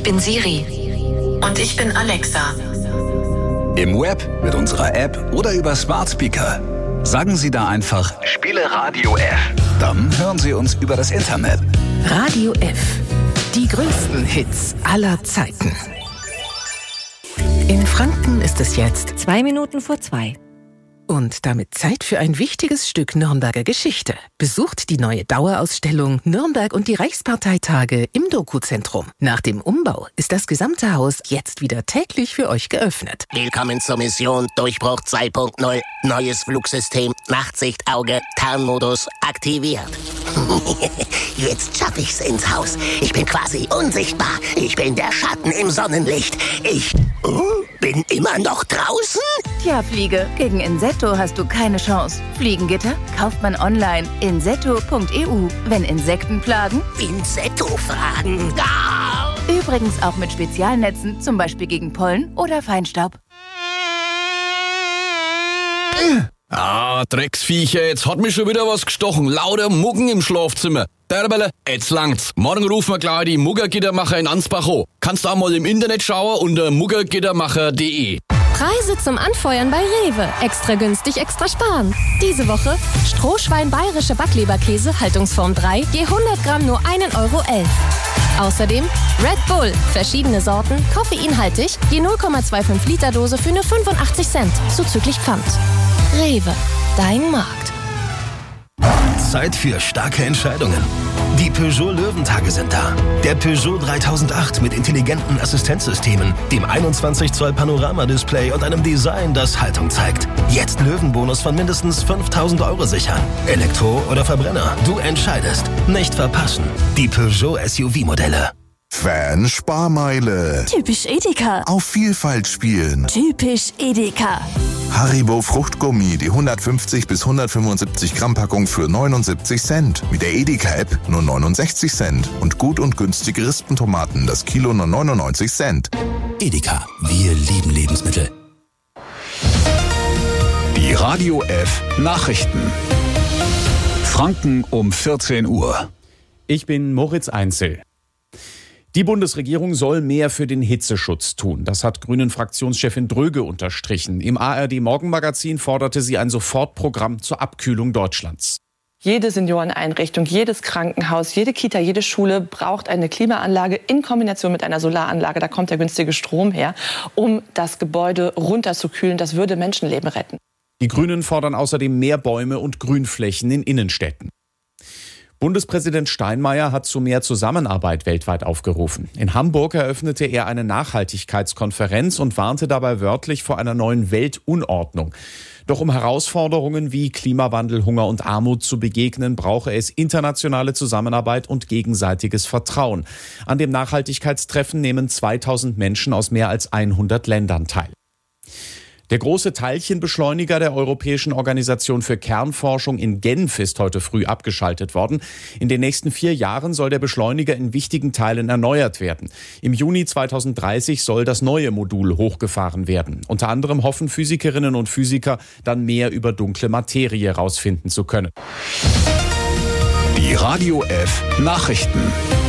bin Siri. Und ich bin Alexa. Im Web, mit unserer App oder über Smart Speaker. Sagen Sie da einfach Spiele Radio F. Dann hören Sie uns über das Internet. Radio F. Die größten Hits aller Zeiten. In Franken ist es jetzt 2:02. Und damit Zeit für ein wichtiges Stück Nürnberger Geschichte. Besucht die neue Dauerausstellung Nürnberg und die Reichsparteitage im Doku-Zentrum. Nach dem Umbau ist das gesamte Haus jetzt wieder täglich für euch geöffnet. Willkommen zur Mission Durchbruch 2.0. Neues Flugsystem, Nachtsichtauge, Tarnmodus aktiviert. Jetzt schaffe ich's ins Haus. Ich bin quasi unsichtbar. Ich bin der Schatten im Sonnenlicht. Ich bin immer noch draußen? Tja, Fliege, gegen Insetto hast du keine Chance. Fliegengitter kauft man online. Insetto.eu. Wenn Insekten plagen? Insetto-Fragen. Ah! Übrigens auch mit Spezialnetzen, zum Beispiel gegen Pollen oder Feinstaub. Drecksviecher, jetzt hat mich schon wieder was gestochen. Lauter Muggen im Schlafzimmer. Derbele, jetzt langt's. Morgen rufen wir gleich die Muggergittermacher in Ansbach an. Kannst du auch mal im Internet schauen unter muggergittermacher.de. Preise zum Anfeuern bei Rewe. Extra günstig, extra sparen. Diese Woche Strohschwein bayerische Backleberkäse, Haltungsform 3, je 100 Gramm nur 1,11 Euro. Außerdem Red Bull, verschiedene Sorten, koffeinhaltig, je 0,25 Liter Dose für nur 85 Cent, zuzüglich Pfand. Rewe, dein Markt. Zeit für starke Entscheidungen. Die Peugeot Löwentage sind da. Der Peugeot 3008 mit intelligenten Assistenzsystemen, dem 21 Zoll Panoramadisplay und einem Design, das Haltung zeigt. Jetzt Löwenbonus von mindestens 5.000 Euro sichern. Elektro oder Verbrenner, du entscheidest. Nicht verpassen. Die Peugeot SUV-Modelle. Fan-Sparmeile. Typisch Edeka. Auf Vielfalt spielen. Typisch Edeka. Haribo Fruchtgummi, die 150 bis 175 Gramm Packung für 79 Cent. Mit der Edeka-App nur 69 Cent. Und gut und günstige Rispentomaten, das Kilo nur 99 Cent. Edeka, wir lieben Lebensmittel. Die Radio F Nachrichten. Franken um 14 Uhr. Ich bin Moritz Einzel. Die Bundesregierung soll mehr für den Hitzeschutz tun. Das hat Grünen-Fraktionschefin Dröge unterstrichen. Im ARD-Morgenmagazin forderte sie ein Sofortprogramm zur Abkühlung Deutschlands. Jede Senioreneinrichtung, jedes Krankenhaus, jede Kita, jede Schule braucht eine Klimaanlage in Kombination mit einer Solaranlage. Da kommt der günstige Strom her, um das Gebäude runterzukühlen. Das würde Menschenleben retten. Die Grünen fordern außerdem mehr Bäume und Grünflächen in Innenstädten. Bundespräsident Steinmeier hat zu mehr Zusammenarbeit weltweit aufgerufen. In Hamburg eröffnete er eine Nachhaltigkeitskonferenz und warnte dabei wörtlich vor einer neuen Weltunordnung. Doch um Herausforderungen wie Klimawandel, Hunger und Armut zu begegnen, brauche es internationale Zusammenarbeit und gegenseitiges Vertrauen. An dem Nachhaltigkeitstreffen nehmen 2000 Menschen aus mehr als 100 Ländern teil. Der große Teilchenbeschleuniger der Europäischen Organisation für Kernforschung in Genf ist heute früh abgeschaltet worden. In den nächsten 4 Jahren soll der Beschleuniger in wichtigen Teilen erneuert werden. Im Juni 2030 soll das neue Modul hochgefahren werden. Unter anderem hoffen Physikerinnen und Physiker, dann mehr über dunkle Materie herausfinden zu können. Die Radio F Nachrichten.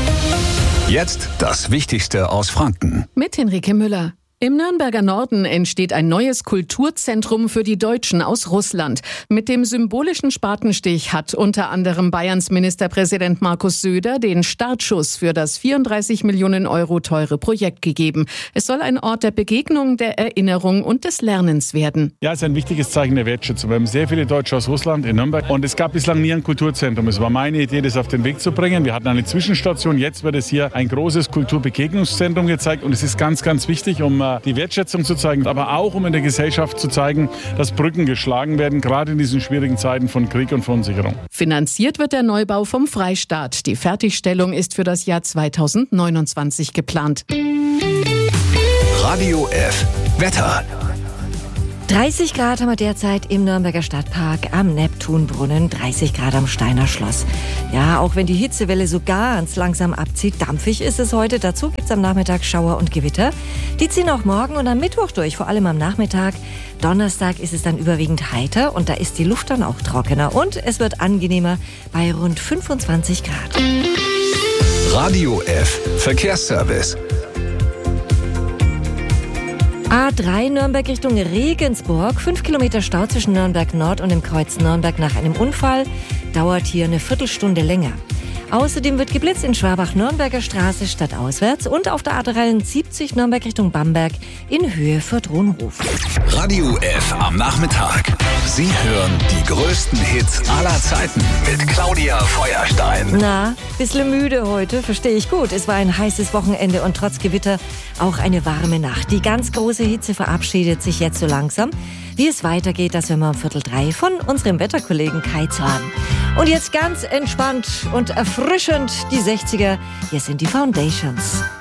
Jetzt das Wichtigste aus Franken. Mit Henrike Müller. Im Nürnberger Norden entsteht ein neues Kulturzentrum für die Deutschen aus Russland. Mit dem symbolischen Spatenstich hat unter anderem Bayerns Ministerpräsident Markus Söder den Startschuss für das 34 Millionen Euro teure Projekt gegeben. Es soll ein Ort der Begegnung, der Erinnerung und des Lernens werden. Ja, es ist ein wichtiges Zeichen der Wertschätzung. Wir haben sehr viele Deutsche aus Russland in Nürnberg und es gab bislang nie ein Kulturzentrum. Es war meine Idee, das auf den Weg zu bringen. Wir hatten eine Zwischenstation. Jetzt wird es hier ein großes Kulturbegegnungszentrum gezeigt und es ist ganz, ganz wichtig, um die Wertschätzung zu zeigen, aber auch um in der Gesellschaft zu zeigen, dass Brücken geschlagen werden, gerade in diesen schwierigen Zeiten von Krieg und Verunsicherung. Finanziert wird der Neubau vom Freistaat. Die Fertigstellung ist für das Jahr 2029 geplant. Radio F Wetter. 30 Grad haben wir derzeit im Nürnberger Stadtpark am Neptunbrunnen, 30 Grad am Steiner Schloss. Ja, auch wenn die Hitzewelle so ganz langsam abzieht, dampfig ist es heute. Dazu gibt es am Nachmittag Schauer und Gewitter. Die ziehen auch morgen und am Mittwoch durch, vor allem am Nachmittag. Donnerstag ist es dann überwiegend heiter und da ist die Luft dann auch trockener. Und es wird angenehmer bei rund 25 Grad. Radio F Verkehrsservice. A3 Nürnberg Richtung Regensburg. 5 Kilometer Stau zwischen Nürnberg Nord und dem Kreuz Nürnberg nach einem Unfall. Dauert hier eine Viertelstunde länger. Außerdem wird geblitzt in Schwabach-Nürnberger Straße stadtauswärts und auf der A73 Nürnberg Richtung Bamberg in Höhe Fürth-Rohnhof. Radio F am Nachmittag. Sie hören die größten Hits aller Zeiten mit Claudia Feuerstein. Na, bisschen müde heute, verstehe ich gut. Es war ein heißes Wochenende und trotz Gewitter auch eine warme Nacht. Die ganz große Hitze verabschiedet sich jetzt so langsam. Wie es weitergeht, das hören wir um 2:45 von unserem Wetterkollegen Kai Zahn. Und jetzt ganz entspannt und erfrischend die 60er. Hier sind die Foundations.